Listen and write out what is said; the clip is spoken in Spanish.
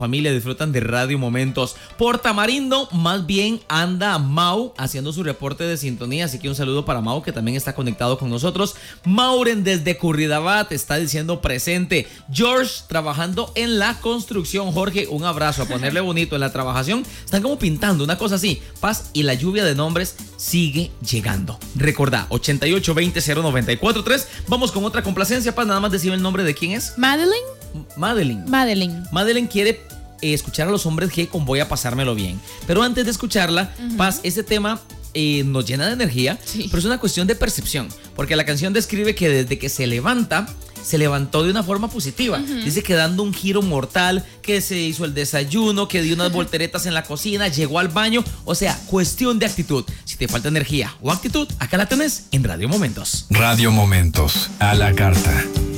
familia disfrutan de Radio Momentos. Por Tamarindo, más bien anda Mau haciendo su reporte de sintonía, así que un saludo para Mau, que también está conectado con nosotros. Mauren desde Curridabat está diciendo presente. George trabajando en la construcción. Jorge, un abrazo, a ponerle bonito en la trabajación. Están como pintando, una cosa así. Paz, y la lluvia de nombres sigue llegando. Recordá, 88200943. Vamos con otra complacencia, Paz, nada más decir el nombre de quién es. Madeline quiere escuchar a los hombres G con Voy a pasármelo bien. Pero antes de escucharla, Paz, ese tema nos llena de energía, pero es una cuestión de percepción, porque la canción describe que desde que se levantó de una forma positiva. Dice que dando un giro mortal, que se hizo el desayuno, que dio unas volteretas en la cocina, llegó al baño. O sea, cuestión de actitud. Si te falta energía o actitud, acá la tenés en Radio Momentos. Radio Momentos, a la carta.